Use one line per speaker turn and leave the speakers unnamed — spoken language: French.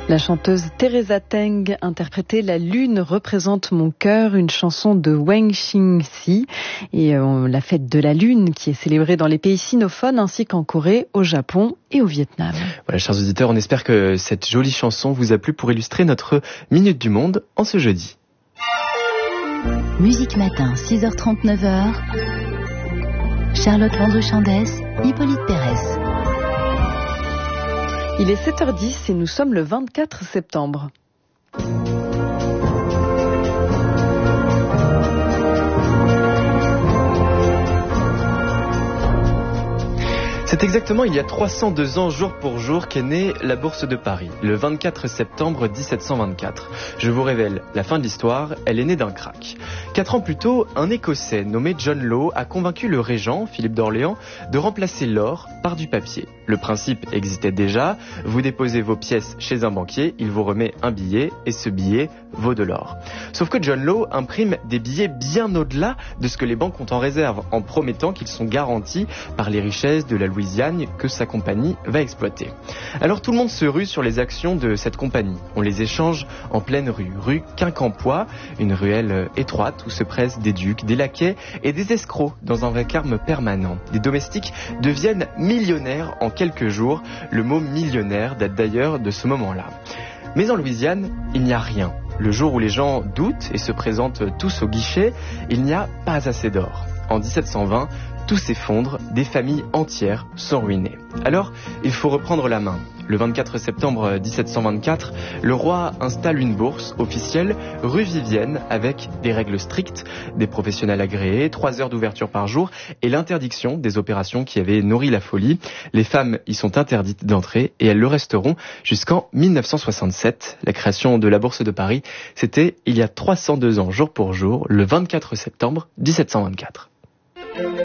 La chanteuse Teresa Teng interprétait La Lune représente mon cœur, une chanson de Wang Xingxi. Et la fête de la Lune qui est célébrée dans les pays sinophones ainsi qu'en Corée, au Japon et au Vietnam.
Voilà, chers auditeurs, on espère que cette jolie chanson vous a plu pour illustrer notre Minute du Monde en ce jeudi.
Musique Matin, 6h30, 9h. Charlotte Landru-Chandès, Hippolyte Pérez.
Il est 7h10 et nous sommes le 24 septembre.
C'est exactement il y a 302 ans, jour pour jour, qu'est née la Bourse de Paris, le 24 septembre 1724. Je vous révèle la fin de l'histoire, elle est née d'un krach. 4 ans plus tôt, un Écossais nommé John Law a convaincu le régent, Philippe d'Orléans, de remplacer l'or par du papier. Le principe existait déjà, vous déposez vos pièces chez un banquier, il vous remet un billet et ce billet vaut de l'or. Sauf que John Law imprime des billets bien au-delà de ce que les banques ont en réserve, en promettant qu'ils sont garantis par les richesses de la Louisiane que sa compagnie va exploiter. Alors tout le monde se rue sur les actions de cette compagnie. On les échange en pleine rue Quincampoix, une ruelle étroite où se pressent des ducs, des laquais et des escrocs dans un vacarme permanent. Des domestiques deviennent millionnaires en quelques jours. Le mot millionnaire date d'ailleurs de ce moment-là. Mais en Louisiane, il n'y a rien. Le jour où les gens doutent et se présentent tous au guichet, il n'y a pas assez d'or. En 1720, tout s'effondre, des familles entières sont ruinées. Alors, il faut reprendre la main. Le 24 septembre 1724, le roi installe une bourse officielle rue Vivienne avec des règles strictes, des professionnels agréés, 3 heures d'ouverture par jour et l'interdiction des opérations qui avaient nourri la folie. Les femmes y sont interdites d'entrer et elles le resteront jusqu'en 1967. La création de la Bourse de Paris, c'était il y a 302 ans jour pour jour, le 24 septembre 1724.